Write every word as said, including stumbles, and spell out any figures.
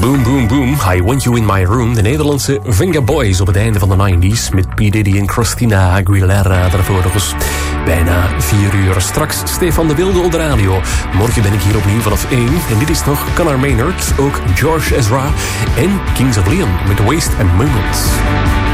Boom, boom, boom. I want you in my room. De Nederlandse Venga Boys op het einde van de negentig. Met P. Diddy en Christina Aguilera daarvoor nog eens. Bijna vier uur. Straks Stefan de Wilde op de radio. Morgen ben ik hier opnieuw vanaf één. En dit is nog Conor Maynard. Ook George Ezra. En Kings of Leon met Waste and Moments.